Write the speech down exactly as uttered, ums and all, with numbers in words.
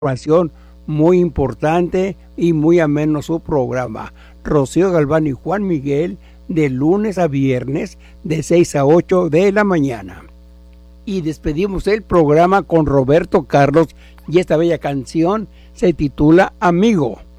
información muy importante y muy ameno su programa. Rocío Galván y Juan Miguel, de lunes a viernes, de seis a ocho de la mañana. Y despedimos el programa con Roberto Carlos, y esta bella canción se titula Amigo.